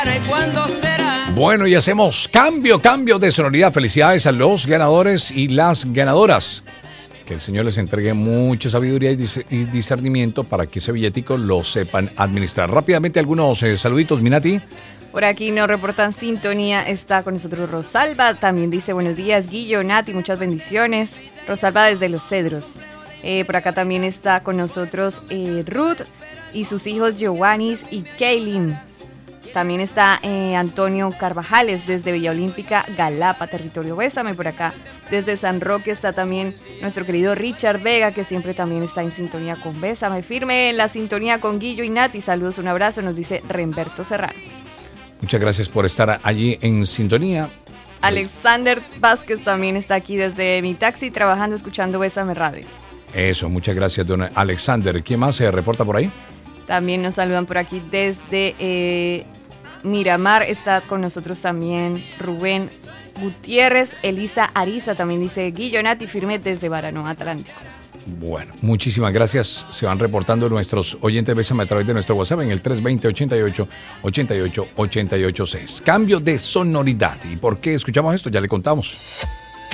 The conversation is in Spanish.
Bueno, y hacemos cambio de sonoridad. Felicidades a los ganadores y las ganadoras. Que el Señor les entregue mucha sabiduría y discernimiento para que ese billetico lo sepan administrar. Rápidamente algunos saluditos, Minati. Por aquí nos reportan sintonía, está con nosotros Rosalba, también dice buenos días Guillo, Nati, muchas bendiciones. Rosalba desde Los Cedros. Por acá también está con nosotros Ruth y sus hijos Giovannis y Kaylin. También está Antonio Carvajales desde Villa Olímpica, Galapa, territorio Bésame. Por acá desde San Roque está también nuestro querido Richard Vega, que siempre también está en sintonía con Bésame. Firme en la sintonía con Guillo y Nati. Saludos, un abrazo, nos dice Remberto Serrano. Muchas gracias por estar allí en sintonía. Alexander Vázquez también está aquí desde mi taxi trabajando, escuchando Bésame Radio. Eso, muchas gracias, don Alexander. ¿Quién más se reporta por ahí? También nos saludan por aquí desde Miramar. Está con nosotros también Rubén Gutiérrez. Elisa Ariza también dice Guillo, Nati, firme desde Baranoa, Atlántico. Bueno, muchísimas gracias. Se van reportando nuestros oyentes. Bésame a través de nuestro WhatsApp en el 320-88-88-886. Cambio de sonoridad. ¿Y por qué escuchamos esto? Ya le contamos.